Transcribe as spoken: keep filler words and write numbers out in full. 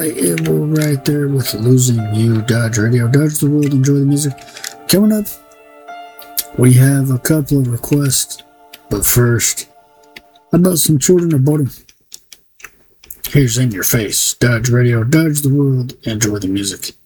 It will right there with Losing You, Dodge Radio. Dodge the world, enjoy the music. Coming up, we have a couple of requests, but first, how about some children of boredom? Here's In Your Face, Dodge Radio, Dodge the world, enjoy the music.